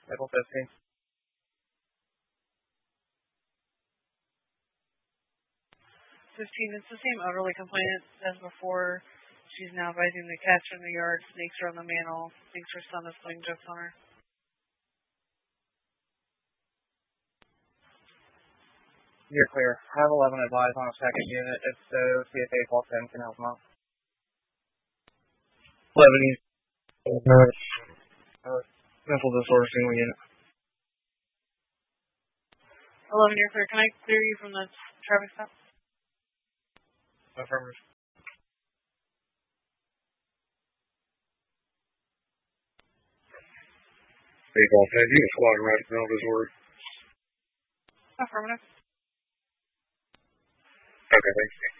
Middle 15. 15, it's the same elderly complainant as before. She's now advising the cats from the yard, snakes are on the mantle, thinks her son is playing jokes on her. You're clear. Have 11 advised on a second unit. If so, CFA plus 10 can help them out. 11 is mental disorder single unit. 11, you're clear. Can I clear you from the traffic stop? Affirmative. Baseball 10, you can squad right now this word. Affirmative. Okay, thanks.